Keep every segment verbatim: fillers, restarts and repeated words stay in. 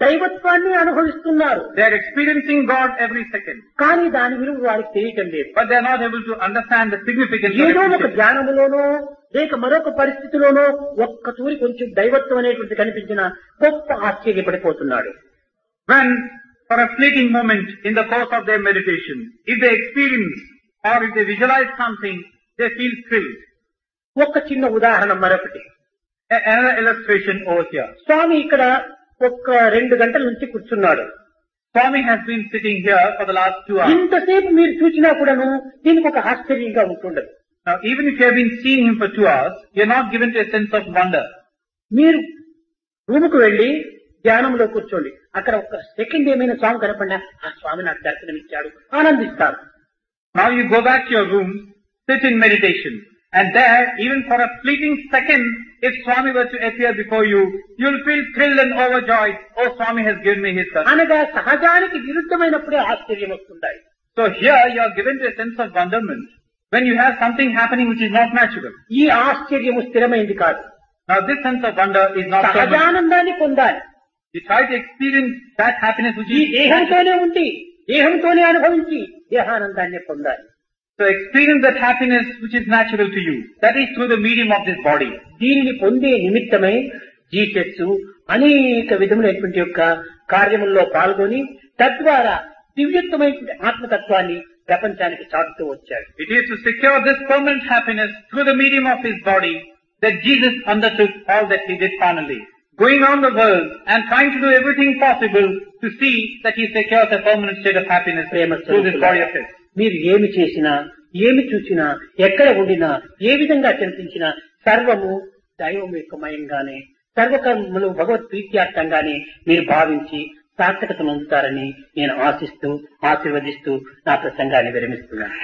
దైవత్వాన్ని అనుభవిస్తున్నారు. They are experiencing God every second. కానీ దాని విలువ వారికి తెలియటం లేదు. But they are not able to understand the significance of ఏదో ఒక appreciation. ధ్యానములోనో లేక మరొక పరిస్థితిలోనో ఒక్క తూరి కొంచెం దైవత్వం అనేటువంటి కనిపించిన గొప్ప ఆశ్చర్యపడిపోతున్నాడు. When, for a fleeting moment in the course of their meditation, if they experience or if they visualize something, they feel thrilled. ఒక్క చిన్న ఉదాహరణ మరొకటి. A- Another illustration over here. స్వామి ఇక్కడ ఒక్క రెండు గంటల నుంచి కూర్చున్నాడు. Swami has been sitting here for the last two hours. ఇంతసేపు మీరు చూసినా కూడాను దీనికి ఒక ఆశ్చర్యంగా ఉంటుండదు. Now, even if you have been seeing him for two hours, you are not given to a sense of wonder. మీరు రూముకు వెళ్లి ధ్యానంలో కూర్చోండి. అక్కడ ఒక సెకండ్ ఏమైనా స్వామి కనపడినా ఆ స్వామి నాకు దర్శనం ఇచ్చాడు ఆనందిస్తారు. Now you go back to your room, sit in meditation, and there, even for a fleeting second, if Swami were to appear before you, you will feel thrilled and overjoyed. Oh, Swami has given me his darshan. అనగా సహజానికి విరుద్ధమైనప్పుడే ఆశ్చర్యం వస్తుంటాయి. So here you are given to a sense of wonderment when you have something happening which is not natural. ఈ ఆశ్చర్యము స్థిరమైంది కాదు. Now this sense of wonder is not permanent. సహజానందాన్ని పొందాలి. You try to experience that happiness which ఈ is natural. దేహంతోనే ఉండి దేహంతోనే అనుభవించి దేహానందాన్ని పొందాలి. So experience that happiness which is natural to you. That is through the medium of this body. దీనిని పొందే నిమిత్తమై Jesus అనేక విధములైనటువంటి యొక్క కార్యముల్లో పాల్గొని తద్వారా దివ్యత్వమైనటువంటి ఆత్మతత్వాన్ని ప్రపంచానికి చాటుతూ వచ్చాడు. It is to secure this permanent happiness through the medium of his body that Jesus undertook all that he did finally. Going on the world and trying to do everything possible to see that he secures a permanent state of happiness through this body of his. మీరు ఏమి చేసినా ఏమి చూసినా ఎక్కడ ఉండినా ఏ విధంగా కనిపించినా సర్వము దైవం యొక్క మయంగానే సర్వకర్మలు భగవత్ ప్రీత్యార్థంగానే మీరు భావించి సార్థకత పొందుతారని నేను ఆశిస్తూ ఆశీర్వదిస్తూ నా ప్రసంగాన్ని విరమిస్తున్నాను.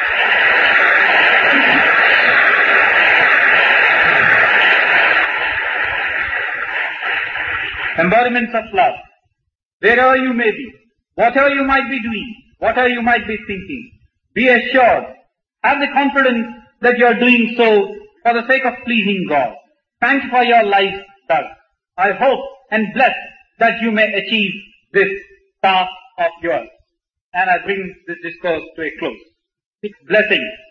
Embodiments of love. Wherever you may be, whatever you might be doing, whatever you might be thinking, be assured, have the confidence that you are doing so for the sake of pleasing God. Thank you for your life, thus. I hope and bless that you may achieve this task of yours. And I bring this discourse to a close. Blessings.